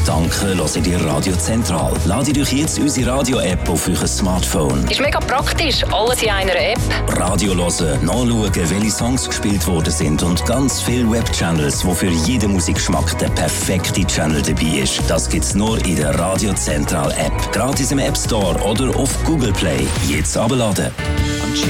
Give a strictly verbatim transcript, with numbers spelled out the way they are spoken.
Danke hört ihr Radio Zentral. Ladet euch jetzt unsere Radio-App auf euer Smartphone. Ist mega praktisch, alles in einer App. Radio hören, nachschauen, welche Songs gespielt worden sind und ganz viele Webchannels, wo für jeden Musikgeschmack der perfekte Channel dabei ist. Das gibt's nur in der Radio Zentral App. Gratis im App Store oder auf Google Play. Jetzt abladen.